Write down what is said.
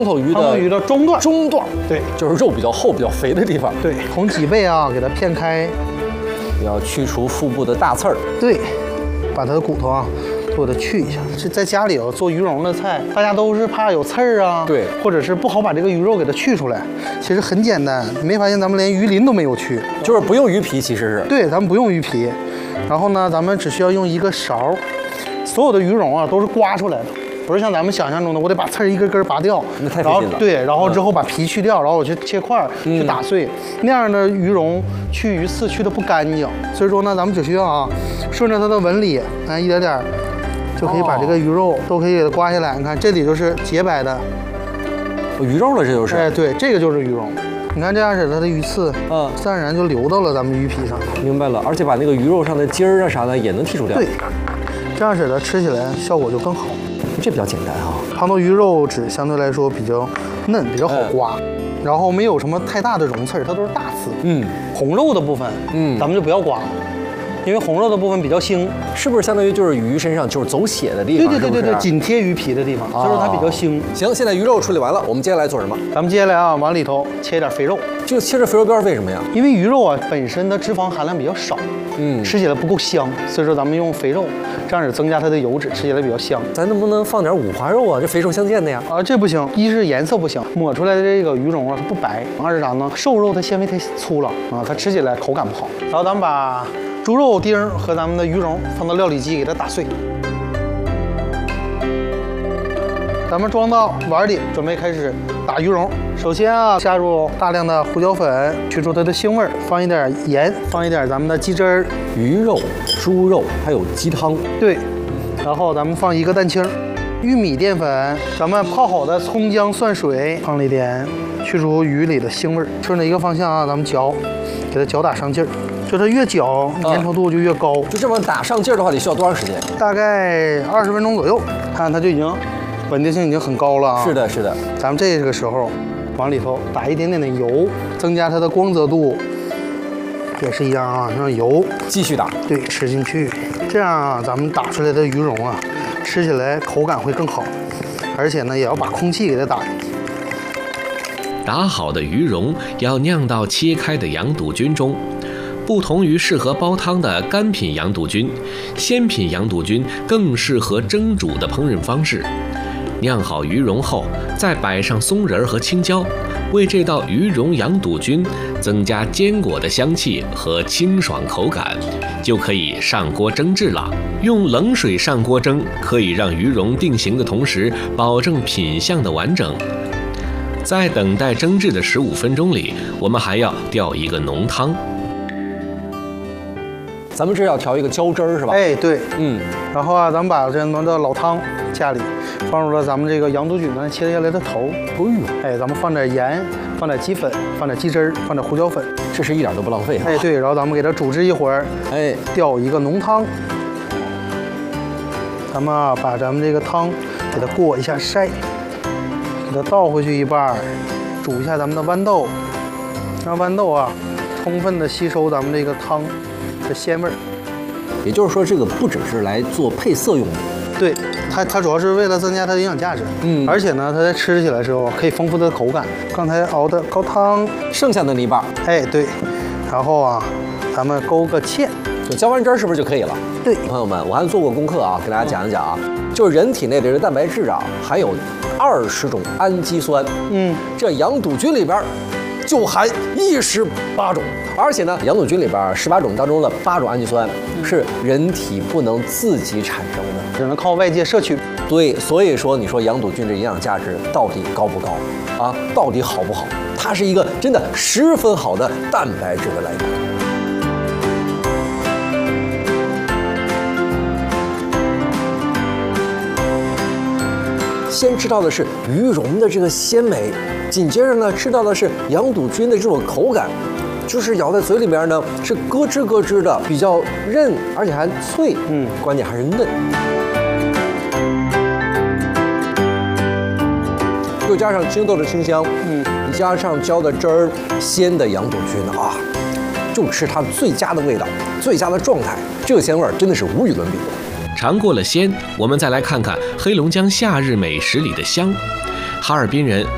头鱼的中段，对， 就是肉比较厚、比较肥的地方。 对，从脊背啊给它片开， 要去除腹部的大刺儿。 对，把它的骨头啊都给它去一下。这在家里做鱼蓉的菜，大家都是怕有刺儿啊， 对， 或者是不好把这个鱼肉给它去出来。其实很简单，你没发现咱们连鱼鳞都没有去， 就是不用鱼皮，其实是。 对，咱们不用鱼皮。然后呢，咱们只需要用一个勺，所有的鱼蓉啊都是刮出来的。不是像咱们想象中的，我得把刺儿一根根拔掉， 那太费劲了。 对，然后之后把皮去掉，然后我去切块去打碎，那样的鱼蓉去鱼刺去的不干净。所以说呢，咱们只需要啊，顺着它的纹理，一点点就可以把这个鱼肉都可以给它刮下来。你看这里就是洁白的鱼肉了，这就是。 哎，对，这个就是鱼蓉。你看这样式，它的鱼刺，自然而然就流到了咱们鱼皮上。 明白了，而且把那个鱼肉上的筋儿啊啥的也能剔除掉。 对，这样式的吃起来效果就更好。 这比较简单啊。 胖头鱼肉质相对来说比较嫩，比较好刮，然后没有什么太大的绒刺，它都是大刺。红肉的部分，咱们就不要刮了。因为红肉的部分比较腥， 是不是相当于就是鱼身上就是走血的地方？ 对，紧贴鱼皮的地方，所以说它比较腥。 行，现在鱼肉处理完了，我们接下来做什么？ 咱们接下来啊，往里头切一点肥肉。 这个切这肥肉边为什么呀？ 因为鱼肉啊本身的脂肪含量比较少，吃起来不够香，所以说咱们用肥肉，这样也增加它的油脂，吃起来比较香。 咱能不能放点五花肉啊？这肥瘦相间的呀？ 啊，这不行，一是颜色不行，抹出来的这个鱼蓉啊它不白；二是啥呢？瘦肉它纤维太粗了啊，它吃起来口感不好。然后咱们把猪肉丁和咱们的鱼蓉放到料理机给它打碎，咱们装到碗里，准备开始打鱼蓉。首先啊，加入大量的胡椒粉，去除它的腥味儿，放一点盐，放一点咱们的鸡汁儿、 鱼肉、猪肉还有鸡汤。 对，然后咱们放一个蛋清、玉米淀粉，咱们泡好的葱姜蒜水放了一点，去除鱼里的腥味儿。顺着一个方向啊，咱们搅，给它搅打上劲儿。就它越搅，粘稠度就越高。 就这么打上劲儿的话，得需要多长时间？ 大概20分钟左右。看它就已经稳定性已经很高了啊。 是的，是的。 咱们这个时候往里头打一点点的油，增加它的光泽度。也是一样啊，让油继续打。对， 吃进去。这样啊，咱们打出来的鱼蓉啊，吃起来口感会更好。而且呢，也要把空气给它打进去。 打好的鱼蓉要酿到切开的羊肚菌中。不同于适合煲汤的干品羊肚菌，鲜品羊肚菌更适合蒸煮的烹饪方式。酿好鱼蓉后，再摆上松仁和青椒，为这道鱼蓉羊肚菌增加坚果的香气和清爽口感，就可以上锅蒸制了。用冷水上锅蒸，可以让鱼蓉定型的同时，保证品相的完整。在等待蒸制的15分钟里，我们还要调一个浓汤。 咱们这要调一个浇汁儿是吧？ 哎，对，然后啊，咱们把这咱们的老汤加里，放入了咱们这个羊肚菌呢切下来的头。哎，咱们放点盐，放点鸡粉，放点鸡汁儿，放点胡椒粉， 这是一点都不浪费。 哎，对，然后咱们给它煮制一会儿， 哎， 调一个浓汤。咱们啊，把咱们这个汤给它过一下筛，给它倒回去一半，煮一下咱们的豌豆，让豌豆啊充分的吸收咱们这个汤的鲜味儿。 也就是说，这个不只是来做配色用的， 对，它主要是为了增加它的营养价值。而且呢，它在吃起来的时候可以丰富它的口感。刚才熬的高汤， 剩下的那一半， 哎，对，然后啊，咱们勾个芡， 就浇完汁儿是不是就可以了？ 对， 朋友们，我还做过功课啊，给大家讲一讲啊，就是人体内的这个蛋白质啊，含有20种氨基酸，这羊肚菌里边就含18种，而且呢，羊肚菌里边18种当中的8种氨基酸是人体不能自己产生的， 只能靠外界摄取。 对，所以说你说羊肚菌这营养价值到底高不高啊？到底好不好？它是一个真的十分好的蛋白质的来源。先吃到的是鱼蓉的这个鲜美，紧接着呢吃到的是羊肚菌的这种口感，就是咬在嘴里面呢是咯吱咯吱的，比较韧，而且还脆，关键还是嫩。又加上青豆的清香，加上浇的汁儿，鲜的羊肚菌啊，就吃它最佳的味道，最佳的状态，这个鲜味儿真的是无与伦比的。 尝过了鲜，我们再来看看黑龙江夏日美食里的香。哈尔滨人